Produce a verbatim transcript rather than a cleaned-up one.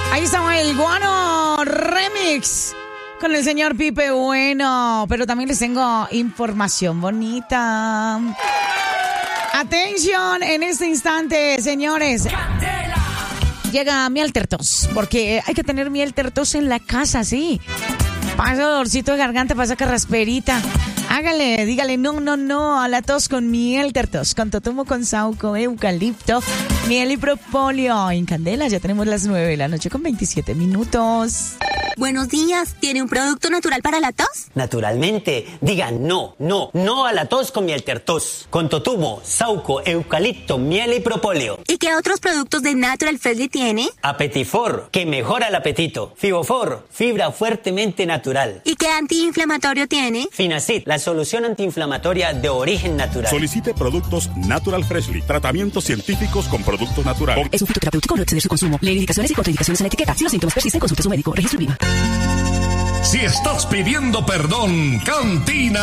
Ahí estaba el Guano Remix con el señor Pipe Bueno, pero también les tengo información bonita. Atención en este instante, señores. Llega miel tertos, porque hay que tener miel tertos en la casa, sí. Pasa dolorcito de garganta, pasa carrasperita. Hágale, dígale no, no, no a la tos con miel tertos, con totumo, con sauco, eucalipto, miel y propóleo. En Candela ya tenemos las nueve de la noche con veintisiete minutos. Buenos días, ¿tiene un producto natural para la tos? Naturalmente, digan no, no, no a la tos con miel tertos, con totumo, sauco, eucalipto, miel y propóleo. ¿Y qué otros productos de Natural Freshly tiene? Apetifor, que mejora el apetito. Fibofor, fibra fuertemente natural. ¿Y qué antiinflamatorio tiene? Finacid, la solución antiinflamatoria de origen natural. Solicite productos Natural Freshly, tratamientos científicos con productos naturales. Es un fitoterapéutico, no exceder su consumo. Lee indicaciones y contraindicaciones en la etiqueta. Si los síntomas persisten, consulte a su médico. Registro I V A. Si estás pidiendo perdón, Cantina